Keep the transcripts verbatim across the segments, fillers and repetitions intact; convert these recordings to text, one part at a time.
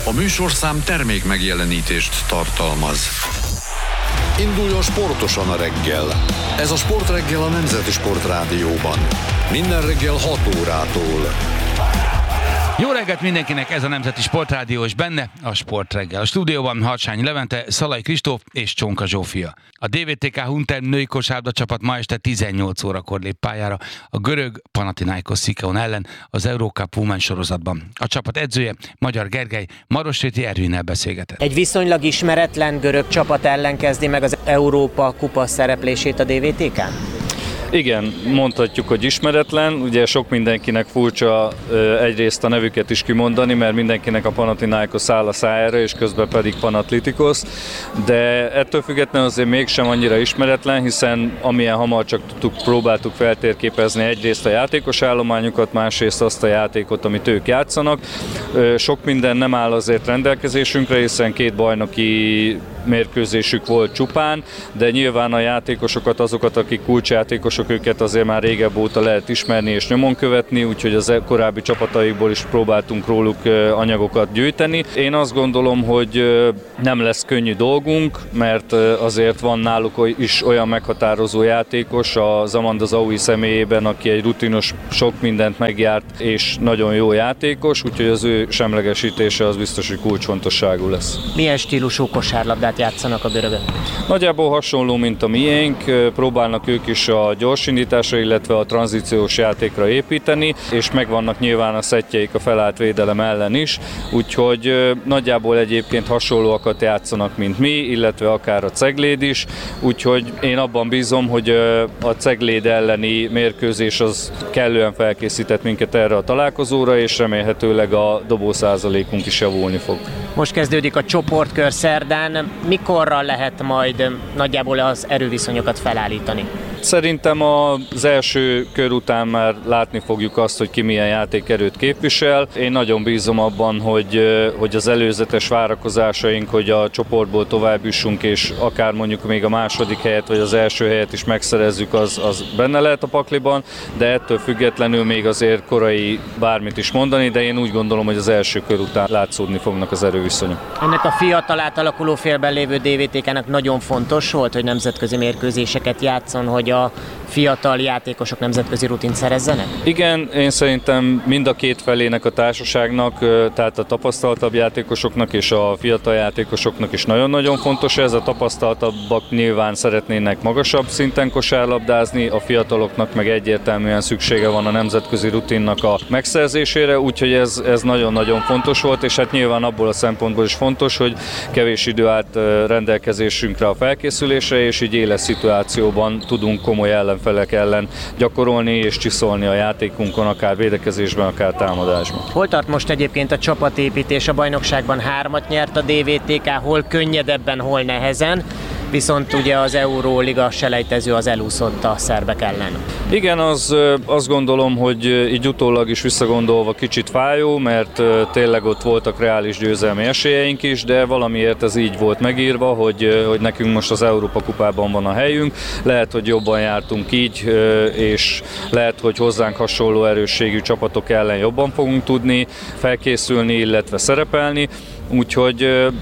A műsorszám termék megjelenítést tartalmaz. Induljon sportosan a reggel. Ez a Sportreggel a Nemzeti Sportrádióban. Minden reggel hat órától. Jó reggelt mindenkinek, ez a Nemzeti Sportrádió, és benne a Sportreggel. A stúdióban Harsányi Levente, Szalai Kristóf és Csonka Zsófia. A dé vé té ká Hunter női kosárlabda csapat ma este tizennyolc órakor lép pályára a görög Panathinaikos Szikeon ellen az Eurocup Women sorozatban. A csapat edzője, Magyar Gergely, Marosréti Ervin-nel beszélgetett. Egy viszonylag ismeretlen görög csapat ellen kezdi meg az Európa kupa szereplését a dé vé té ká? Igen, mondhatjuk, hogy ismeretlen. Ugye sok mindenkinek furcsa egyrészt a nevüket is kimondani, mert mindenkinek a Panathinaikos áll a szájára, és közben pedig Panatlitikos. De ettől függetlenül azért mégsem annyira ismeretlen, hiszen amilyen hamar csak tudtuk, próbáltuk feltérképezni egyrészt a játékos állományukat, másrészt azt a játékot, amit ők játszanak. Sok minden nem áll azért rendelkezésünkre, hiszen két bajnoki mérkőzésük volt csupán, de nyilván a játékosokat, azokat, akik kulcsjátékosok, őket azért már régebb óta lehet ismerni és nyomon követni, úgyhogy az korábbi csapataikból is próbáltunk róluk anyagokat gyűjteni. Én azt gondolom, hogy nem lesz könnyű dolgunk, mert azért van náluk is olyan meghatározó játékos, a Zamanda Zaui személyében, aki egy rutinos, sok mindent megjárt és nagyon jó játékos, úgyhogy az ő semlegesítése az biztos, hogy kulcsfontosságú lesz. Milyen stílusú kosárlabdát játszanak a görögök? Nagyjából hasonló, mint a miénk, próbálnak ők is a gyorsindításra, illetve a tranzíciós játékra építeni, és megvannak nyilván a szettjeik a felállt védelem ellen is, úgyhogy nagyjából egyébként hasonlóakat játszanak, mint mi, illetve akár a Cegléd is, úgyhogy én abban bízom, hogy a Cegléd elleni mérkőzés az kellően felkészített minket erre a találkozóra, és remélhetőleg a dobószázalékunk is javulni fog. Most kezdődik a csoportkör szerdán. Mikorra lehet majd nagyjából az erőviszonyokat felállítani? Szerintem az első kör után már látni fogjuk azt, hogy ki milyen játékerőt képvisel. Én nagyon bízom abban, hogy, hogy az előzetes várakozásaink, hogy a csoportból tovább jussunk, és akár mondjuk még a második helyet, vagy az első helyet is megszerezzük, az, az benne lehet a pakliban, de ettől függetlenül még azért korai bármit is mondani, de én úgy gondolom, hogy az első kör után látszódni fognak az erőviszonyok. Ennek a fiatal átalakuló félben lévő dé vé té kának nagyon fontos volt, hogy nemzetközi mérkőzéseket játszon, hogy a fiatal játékosok nemzetközi rutint szerezzenek? Igen, én szerintem mind a két felének a társaságnak, tehát a tapasztaltabb játékosoknak és a fiatal játékosoknak is nagyon-nagyon fontos ez. A tapasztaltabbak nyilván szeretnének magasabb szinten kosárlabdázni, a fiataloknak meg egyértelműen szüksége van a nemzetközi rutinnak a megszerzésére, úgyhogy ez, ez nagyon-nagyon fontos volt, és hát nyilván abból a szempontból is fontos, hogy kevés idő állt rendelkezésünkre a felkészülésre, és így éles szituációban tudunk komoly ellenfelek ellen gyakorolni és csiszolni a játékunkon, akár védekezésben, akár támadásban. Hol tart most egyébként a csapatépítés? A bajnokságban hármat nyert a dé vé té ká, hol könnyedebben, hol nehezen, viszont ugye az Euróliga selejtező az elúszott a szerbek ellen. Igen, az, azt gondolom, hogy így utólag is visszagondolva kicsit fájó, mert tényleg ott voltak reális győzelmi esélyeink is, de valamiért ez így volt megírva, hogy, hogy nekünk most az Európa kupában van a helyünk. Lehet, hogy jobban jártunk így, és lehet, hogy hozzánk hasonló erősségű csapatok ellen jobban fogunk tudni felkészülni, illetve szerepelni. Úgyhogy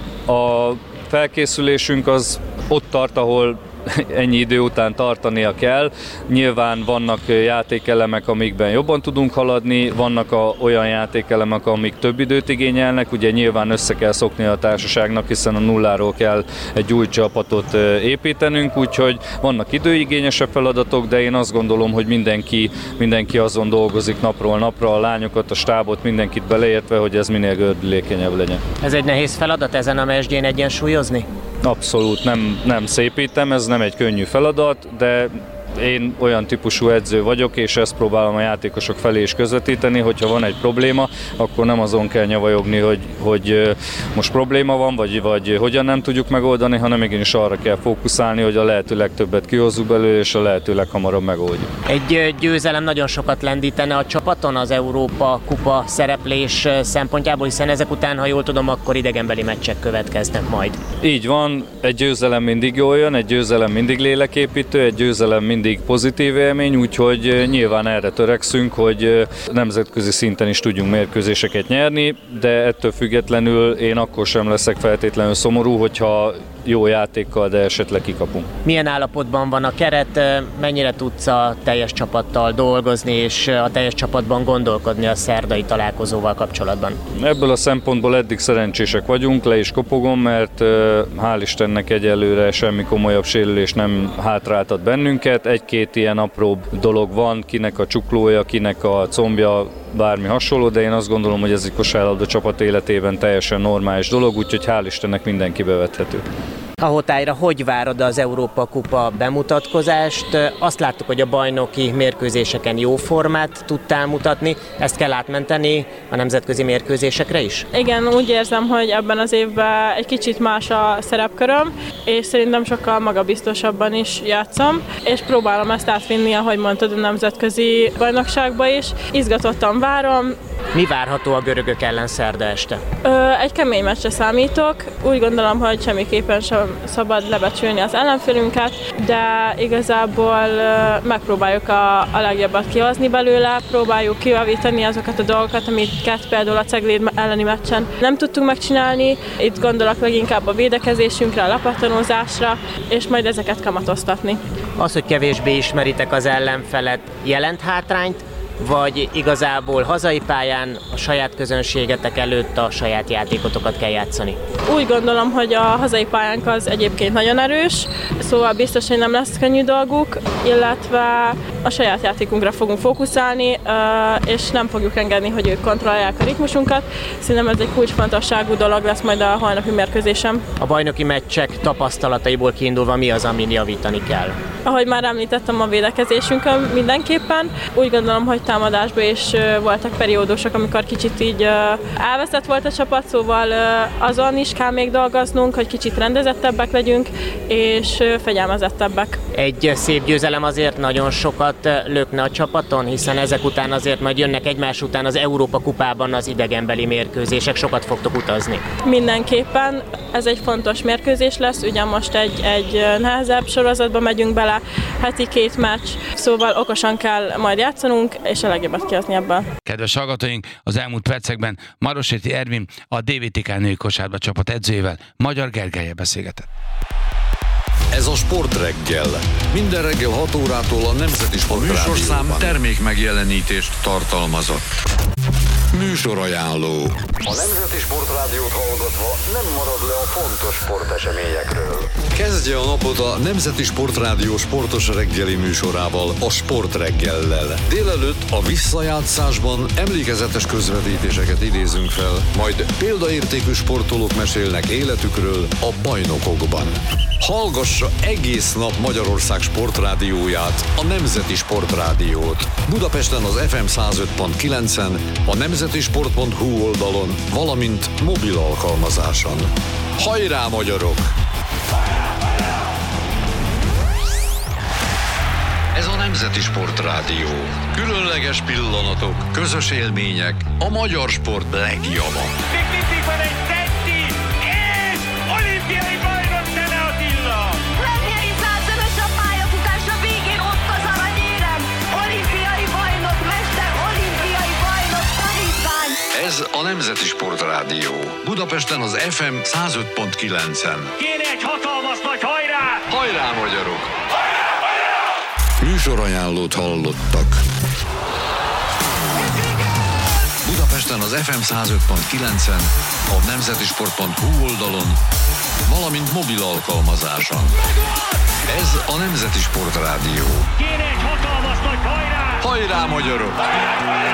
a felkészülésünk az ott tart, ahol ennyi idő után tartania kell. Nyilván vannak játékelemek, amikben jobban tudunk haladni, vannak a, olyan játékelemek, amik több időt igényelnek, ugye nyilván össze kell szokni a társaságnak, hiszen a nulláról kell egy új csapatot építenünk, úgyhogy vannak időigényesebb feladatok, de én azt gondolom, hogy mindenki, mindenki azon dolgozik napról napra, a lányokat, a stábot, mindenkit beleértve, hogy ez minél gördülékenyebb legyen. Ez egy nehéz feladat ezen a mesdjén egyensúlyozni? Abszolút nem, nem szépítem, ez nem egy könnyű feladat, de én olyan típusú edző vagyok, és ezt próbálom a játékosok felé is közvetíteni, hogyha van egy probléma, akkor nem azon kell nyavajogni, hogy, hogy most probléma van, vagy, vagy hogyan nem tudjuk megoldani, hanem igenis arra kell fókuszálni, hogy a lehető legtöbbet kihozzuk belőle, és a lehető leghamarabb megoldjuk. Egy győzelem nagyon sokat lendítene a csapaton az Európa kupa szereplés szempontjából, hiszen ezek után, ha jól tudom, akkor idegenbeli meccsek következnek majd. Így van, egy győzelem mindig jól jön, egy győzelem mindig léleképítő, egy győzelem mindig mindig pozitív élmény, úgyhogy nyilván erre törekszünk, hogy nemzetközi szinten is tudjunk mérkőzéseket nyerni, de ettől függetlenül én akkor sem leszek feltétlenül szomorú, hogyha jó játékkal, de esetleg kikapunk. Milyen állapotban van a keret, mennyire tudsz a teljes csapattal dolgozni, és a teljes csapatban gondolkodni a szerdai találkozóval kapcsolatban? Ebből a szempontból eddig szerencsések vagyunk, le is kopogom, mert hál' Istennek egyelőre semmi komolyabb sérülés nem hátráltat bennünket. Egy-két ilyen apróbb dolog van, kinek a csuklója, kinek a combja, bármi hasonló, de én azt gondolom, hogy ez egy kosárlabda csapat életében teljesen normális dolog, úgyhogy hál' Istennek mindenki bevethető. A Hotályra hogy várod az Európa-kupa bemutatkozást? Azt láttuk, hogy a bajnoki mérkőzéseken jó formát tudtál mutatni, ezt kell átmenteni a nemzetközi mérkőzésekre is? Igen, úgy érzem, hogy ebben az évben egy kicsit más a szerepköröm, és szerintem sokkal magabiztosabban is játszom, és próbálom ezt átvinni, ahogy mondtad, a nemzetközi bajnokságba is. Izgatottan várom. Mi várható a görögök ellen szerda este? Ö, egy kemény meccsre számítok. Úgy gondolom, hogy semmiképpen sem szabad lebecsülni az ellenfélünket, de igazából ö, megpróbáljuk a, a legjobbat kihozni belőle, próbáljuk kijavítani azokat a dolgokat, amiket például a Cegléd elleni meccsen nem tudtunk megcsinálni. Itt gondolok leginkább a védekezésünkre, a lapattanózásra, és majd ezeket kamatoztatni. Az, hogy kevésbé ismeritek az ellenfelet, jelent hátrányt, vagy igazából hazai pályán a saját közönségetek előtt a saját játékotokat kell játszani? Úgy gondolom, hogy a hazai pályánk az egyébként nagyon erős, szóval biztos, hogy nem lesz könnyű dolguk, illetve a saját játékunkra fogunk fókuszálni, és nem fogjuk engedni, hogy ők kontrollálják a ritmusunkat. Szerintem ez egy kulcsfontosságú dolog lesz majd a holnapi mérkőzésem. A bajnoki meccsek tapasztalataiból kiindulva mi az, amin javítani kell? Ahogy már említettem, a védekezésünkön mindenképpen. Úgy gondolom, hogy támadásban is voltak periódusok, amikor kicsit így elveszett volt a csapat, szóval azon is kell még dolgoznunk, hogy kicsit rendezettebbek legyünk, és fegyelmezettebbek. Egy szép győzelem azért nagyon sokat lökne a csapaton, hiszen ezek után azért majd jönnek egymás után az Európa-kupában az idegenbeli mérkőzések, sokat fogtok utazni. Mindenképpen ez egy fontos mérkőzés lesz, ugye most egy, egy nehezebb sorozatba megyünk bele, heti két meccs, szóval okosan kell majd játszanunk, és a legjobbat kihozni ebből. Kedves hallgatóink, az elmúlt percekben Maroséti Ervin, a dé vé té ká női kosárlabda csapat edzőjével, Magyar Gergellyel beszélgetett. Ez a Sportreggel. Minden reggel hat órától a Nemzeti Sport Rádióban. A műsorszám termék megjelenítést tartalmazott. Műsorajánló. A Nemzeti Sport Rádiót hallgatva nem marad le a fontos sporteseményekről. Kezdje a napot a Nemzeti Sport Rádió sportos reggeli műsorával, a Sportreggellel. Délelőtt a visszajátszásban emlékezetes közvetítéseket idézünk fel, majd példaértékű sportolók mesélnek életükről a bajnokokban. Hallgassa egész nap Magyarország sportrádióját, a Nemzeti Sport Rádiót. Budapesten az ef em száz öt pont kilencen, a nemzetisport pont hu oldalon, valamint mobil alkalmazáson. Hajrá, magyarok! Ez a Nemzeti Sport Rádió. Különleges pillanatok, közös élmények, a magyar sport legjava. Van egy tetti, és olimpiai bajnok Tene Attila! Lemjei százszörös a pályafutás, a végén ott az aranyérem! Olimpiai bajnok, mester, olimpiai bajnok, tanítvány! Ez a Nemzeti Sport Rádió. Budapesten az ef em száz öt pont kilencen. Kéne egy hatalmas nagy hajrá! Hajrá, magyarok! Hajrá, hajrá! Műsorajánlót hallottak. Budapesten az ef em száz öt pont kilencen, a nemzetisport pont hu oldalon, valamint mobil alkalmazáson. Ez a Nemzeti Sport Rádió. Kéne egy hatalmas nagy hajrá! Hajrá, magyarok! Hajrá, hajrá!